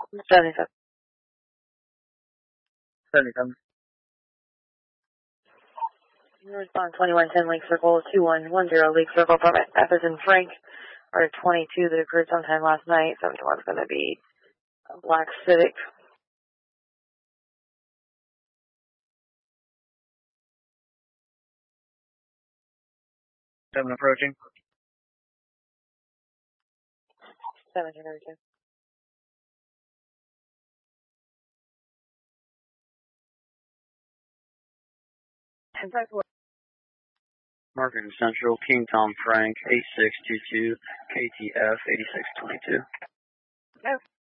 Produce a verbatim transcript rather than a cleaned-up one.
seventy-seven. seventy-seven. Respond twenty-one ten Lake Circle, two one one zero Lake Circle, permit F as in Frank, or twenty-two that occurred sometime last night. seventy-one is going to be a black Civic. seven approaching. seventeen thirty-two. Marking Central, King Tom Frank, eight six two two, K T F, eighty-six twenty-two. Yes.